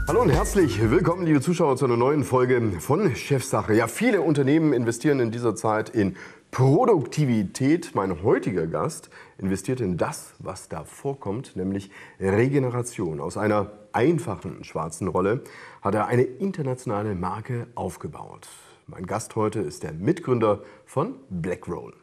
Hallo und herzlich willkommen, liebe Zuschauer, zu einer neuen Folge von Chefsache. Ja, viele Unternehmen investieren in dieser Zeit in Produktivität. Mein heutiger Gast investiert in das, was da vorkommt, nämlich Regeneration. Aus einer einfachen schwarzen Rolle hat er eine internationale Marke aufgebaut. Mein Gast heute ist der Mitgründer von Blackroll.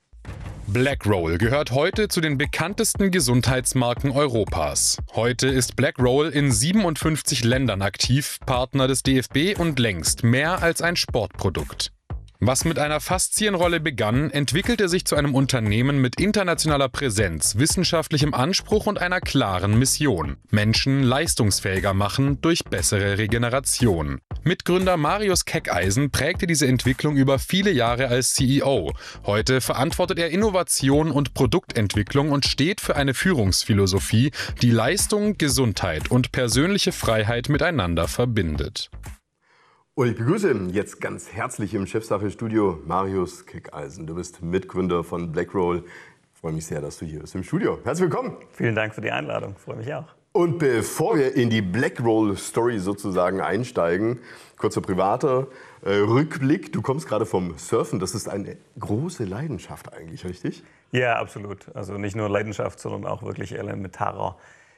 Blackroll gehört heute zu den bekanntesten Gesundheitsmarken Europas. Heute ist Blackroll in 57 Ländern aktiv, Partner des DFB und längst mehr als ein Sportprodukt. Was mit einer Faszienrolle begann, entwickelte sich zu einem Unternehmen mit internationaler Präsenz, wissenschaftlichem Anspruch und einer klaren Mission: Menschen leistungsfähiger machen durch bessere Regeneration. Mitgründer Marius Keckeisen prägte diese Entwicklung über viele Jahre als CEO. Heute verantwortet er Innovation und Produktentwicklung und steht für eine Führungsphilosophie, die Leistung, Gesundheit und persönliche Freiheit miteinander verbindet. Und ich begrüße jetzt ganz herzlich im Chefsache-Studio Marius Keckeisen. Du bist Mitgründer von Blackroll. Ich freue mich sehr, dass du hier bist im Studio. Herzlich willkommen. Vielen Dank für die Einladung, ich freue mich auch. Und bevor wir in die Blackroll-Story sozusagen einsteigen, kurzer privater Rückblick. Du kommst gerade vom Surfen. Das ist eine große Leidenschaft eigentlich, richtig? Ja, absolut. Also nicht nur Leidenschaft, sondern auch wirklich elementarer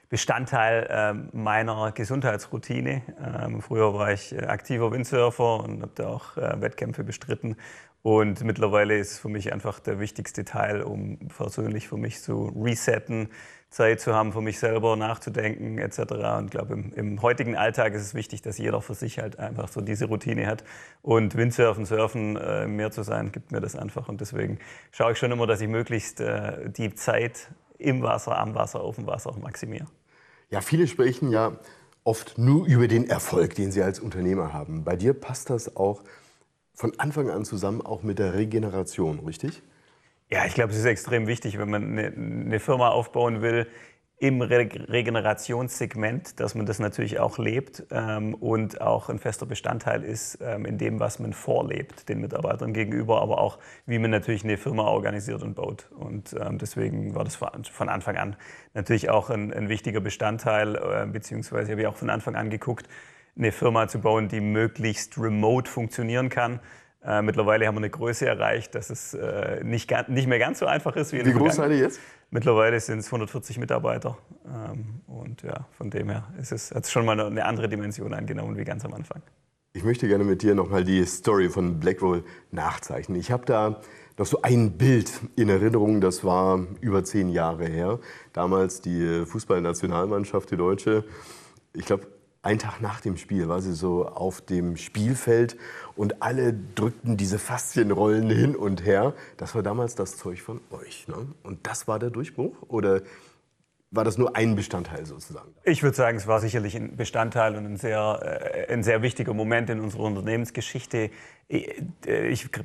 Bestandteil meiner Gesundheitsroutine. Früher war ich aktiver Windsurfer und habe da auch Wettkämpfe bestritten. Und mittlerweile ist es für mich einfach der wichtigste Teil, um persönlich für mich zu resetten, Zeit zu haben, für mich selber nachzudenken etc. Und ich glaube, im heutigen Alltag ist es wichtig, dass jeder für sich halt einfach so diese Routine hat. Und Windsurfen, Surfen, mehr zu sein, gibt mir das einfach. Und deswegen schaue ich schon immer, dass ich möglichst die Zeit im Wasser, am Wasser, auf dem Wasser maximiere. Ja, viele sprechen ja oft nur über den Erfolg, den sie als Unternehmer haben. Bei dir passt das auch von Anfang an zusammen, auch mit der Regeneration, richtig? Ja, ich glaube, es ist extrem wichtig, wenn man eine Firma aufbauen will im Regenerationssegment, dass man das natürlich auch lebt und auch ein fester Bestandteil ist in dem, was man vorlebt, den Mitarbeitern gegenüber, aber auch, wie man natürlich eine Firma organisiert und baut. Und deswegen war das von Anfang an natürlich auch ein wichtiger Bestandteil, beziehungsweise habe ich auch von Anfang an geguckt, eine Firma zu bauen, die möglichst remote funktionieren kann. Mittlerweile haben wir eine Größe erreicht, dass es nicht mehr ganz so einfach ist. Wie groß seid ihr jetzt? Mittlerweile sind es 140 Mitarbeiter. Und ja, von dem her hat es schon mal eine andere Dimension angenommen wie ganz am Anfang. Ich möchte gerne mit dir nochmal die Story von Blackroll nachzeichnen. Ich habe da noch so ein Bild in Erinnerung, das war über 10 Jahre her. Damals die Fußballnationalmannschaft, die Deutsche. Ich glaube, einen Tag nach dem Spiel war sie so auf dem Spielfeld und alle drückten diese Faszienrollen hin und her. Das war damals das Zeug von euch, ne? Und das war der Durchbruch? Oder war das nur ein Bestandteil sozusagen? Ich würde sagen, es war sicherlich ein Bestandteil und ein sehr wichtiger Moment in unserer Unternehmensgeschichte. Ich